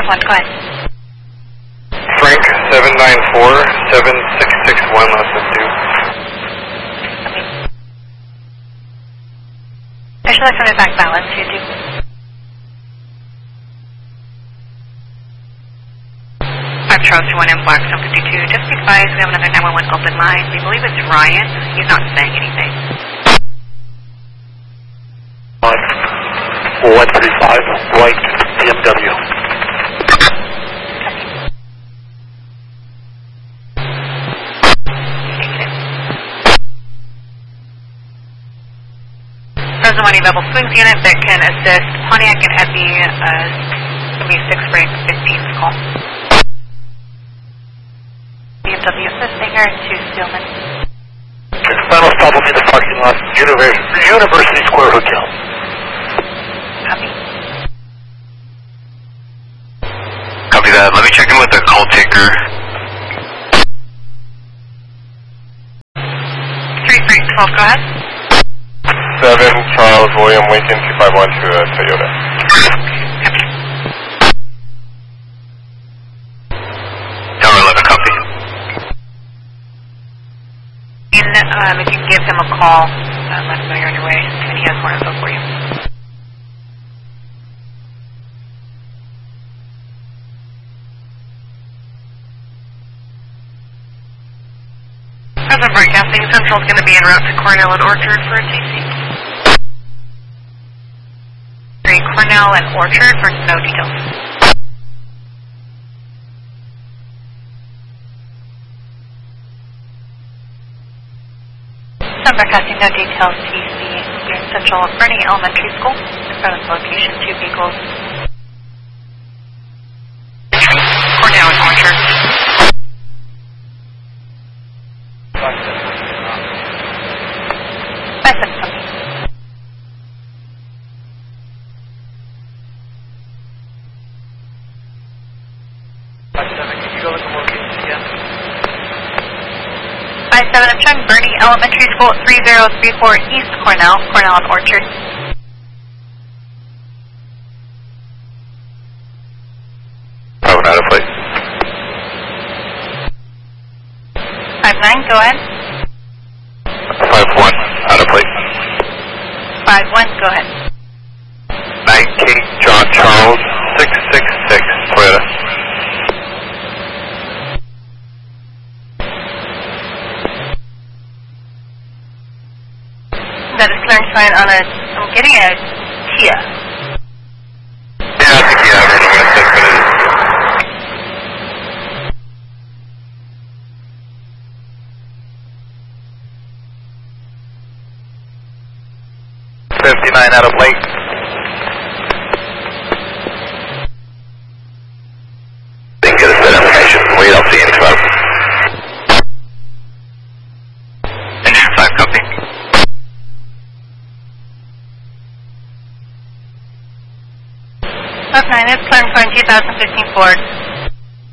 51, go ahead. Frank 794-7661, less than 2. Actually, let's back balance, you do. Charles 1 in Black 752. Just be advised, we have another 911 open line. We believe it's Ryan. He's not saying anything. 135, white BMW. There's a money level swings unit that can assist Pontiac and Epi, it'll be 6 break 15's call. BMW assisting her to Steelman. Final stop will be the parking lot, University Square Hotel. Copy. Copy that. Let me check in with the call taker. 3 Frank 12, go ahead. 7 Charles William Lincoln 251 to Toyota. Tower 11, copy. And if you can give him a call, let him know you're on your way, and he has more info for you. As of broadcasting, Central is going to be en route to Cornell and Orchard for a TC. Cornell and Orchard for no details. Broadcasting no details, TC here in Central Bernie Elementary School. In front of the location, 2 vehicles. Cornell and Orchard. That's it for me. Can you go with the location again? 57, I'm showing Bernie Elementary School at 3034 East Cornell, Cornell and Orchard. Oh, not a place. 59, go ahead. 51, out of place. 51, go ahead. 9 King John Charles 666 Toyota. That is clearing sign on I'm getting a Kia. Yeah, I think yeah, I don't know what it says, but it is. 59 out of late. Didn't get us that information. We don't see any smoke. Engine 5 copy. 59 is clearing sign 2015 Ford.